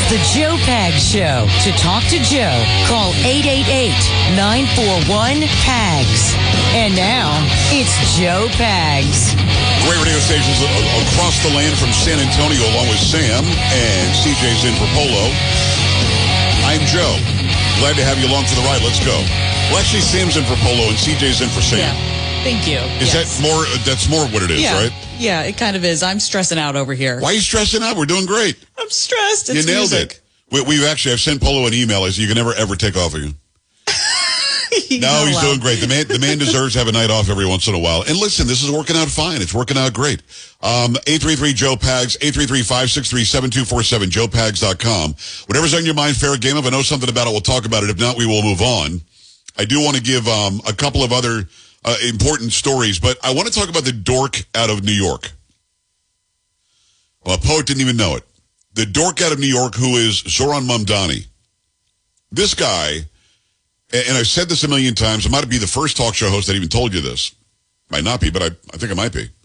The Joe Pags Show. To talk to Joe, call 888-941-PAGS. And now, it's Joe Pags. Great radio stations across the land from San Antonio, along with Sam, and CJ's in for Polo. I'm Joe. Glad to have you along for the ride. Let's go. Well, actually, Sam's in for Polo and CJ's in for Sam. Yeah. Thank you. That's more what it is, right? Yeah, it kind of is. I'm stressing out over here. Why are you stressing out? We're doing great. I'm stressed. It's you nailed music. it. I've sent Polo an email. I said, you can never, ever take off again. No, he's doing great. The man deserves to have a night off every once in a while. And listen, this is working out fine. It's working out great. 833-JOE-PAGS, 833-563-7247, joepags.com. Whatever's on your mind, fair game. If I know something about it, we'll talk about it. If not, we will move on. I do want to give a couple of other important stories, but I want to talk about the dork out of New York. Well, a poet didn't even know it. The dork out of New York who is Zoran Mamdani. This guy, and I've said this a million times, I might be the first talk show host that even told you this. Might not be, but I think I might be.